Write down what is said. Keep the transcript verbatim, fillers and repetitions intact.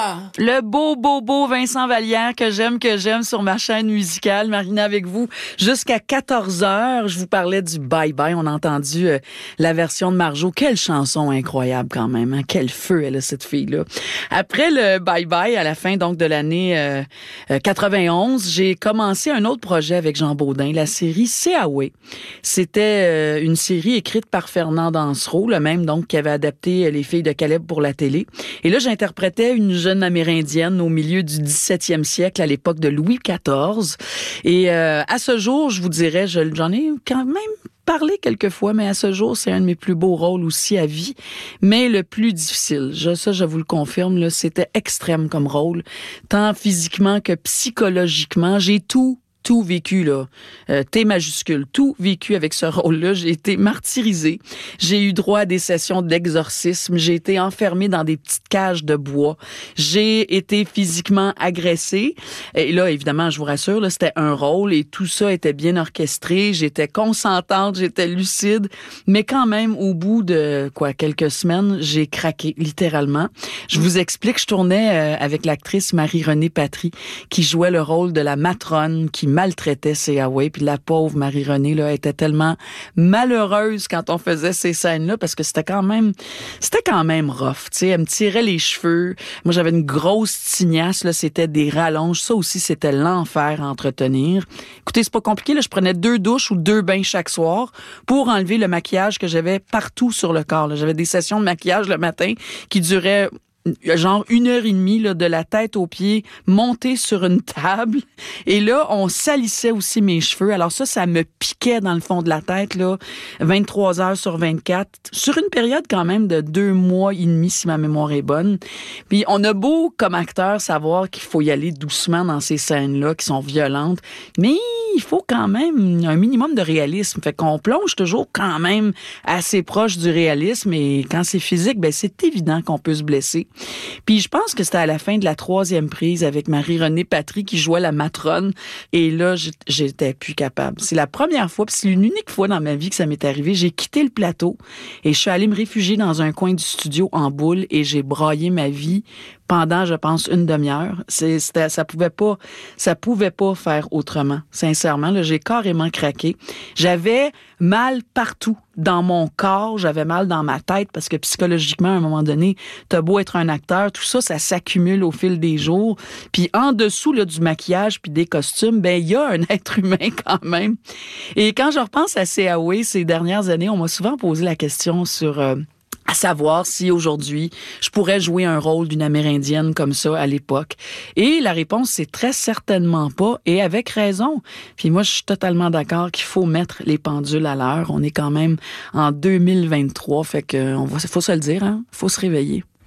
Marina! Le beau, beau, beau Vincent Vallière que j'aime, que j'aime sur ma chaîne musicale. Marina avec vous jusqu'à quatorze heures. Je vous parlais du Bye Bye. On a entendu euh, la version de Marjo. Quelle chanson incroyable quand même. Hein? Quel feu elle a, cette fille-là. Après le Bye Bye, à la fin donc de l'année euh, euh, quatre-vingt-onze, j'ai commencé un autre projet avec Jean Baudin, la série Seaway. C'était euh, une série écrite par Fernand Dansereau, le même donc qui avait adapté Les Filles de Caleb pour la télé. Et là, j'interprétais une jeune amérindienne au milieu du dix-septième siècle, à l'époque de Louis quatorze. Et euh, à ce jour, je vous dirais, je, j'en ai quand même parlé quelques fois, mais à ce jour, c'est un de mes plus beaux rôles aussi à vie, mais le plus difficile. Je, ça, je vous le confirme, là, c'était extrême comme rôle, tant physiquement que psychologiquement. J'ai tout Tout vécu, là, euh, T majuscule, tout vécu avec ce rôle-là. J'ai été martyrisée. J'ai eu droit à des sessions d'exorcisme. J'ai été enfermée dans des petites cages de bois. J'ai été physiquement agressée. Et là, évidemment, je vous rassure, là, c'était un rôle et tout ça était bien orchestré. J'étais consentante, j'étais lucide. Mais quand même, au bout de, quoi, quelques semaines, j'ai craqué, littéralement. Je vous explique, je tournais euh, avec l'actrice Marie-Renée Patry, qui jouait le rôle de la matrone, qui maltraitait Seaway, puis la pauvre Marie-Renée là était tellement malheureuse quand on faisait ces scènes-là parce que c'était quand même c'était quand même rough, tu sais, elle me tirait les cheveux. Moi j'avais une grosse tignasse là, c'était des rallonges, ça aussi c'était l'enfer à entretenir. Écoutez, c'est pas compliqué là, je prenais deux douches ou deux bains chaque soir pour enlever le maquillage que j'avais partout sur le corps là. J'avais des sessions de maquillage le matin qui duraient genre une heure et demie là, de la tête aux pieds, montée sur une table. Et là, on salissait aussi mes cheveux. Alors ça, ça me piquait dans le fond de la tête, là, vingt-trois heures sur vingt-quatre, sur une période quand même de deux mois et demi, si ma mémoire est bonne. Puis on a beau, comme acteur, savoir qu'il faut y aller doucement dans ces scènes-là qui sont violentes, mais il faut quand même un minimum de réalisme. Fait qu'on plonge toujours quand même assez proche du réalisme. Et quand c'est physique, ben c'est évident qu'on peut se blesser. Puis je pense que c'était à la fin de la troisième prise avec Marie-Renée Patry qui jouait la matrone. Et là, j'étais plus capable. C'est la première fois, puis c'est une unique fois dans ma vie que ça m'est arrivé. J'ai quitté le plateau et je suis allée me réfugier dans un coin du studio en boule et j'ai braillé ma vie pendant, je pense, une demi-heure. C'est, c'était, ça pouvait pas, ça pouvait pas faire autrement. Sincèrement, là, j'ai carrément craqué. J'avais mal partout dans mon corps, j'avais mal dans ma tête parce que psychologiquement, à un moment donné, t'as beau être un acteur, tout ça, ça s'accumule au fil des jours. Puis en dessous là, du maquillage puis des costumes, ben il y a un être humain quand même. Et quand je repense à Seaway ces dernières années, on m'a souvent posé la question sur euh, à savoir si aujourd'hui, je pourrais jouer un rôle d'une Amérindienne comme ça à l'époque. Et la réponse, c'est très certainement pas, et avec raison. Puis moi, je suis totalement d'accord qu'il faut mettre les pendules à l'heure. On est quand même en deux mille vingt-trois, fait que on va, faut se le dire, hein, faut se réveiller.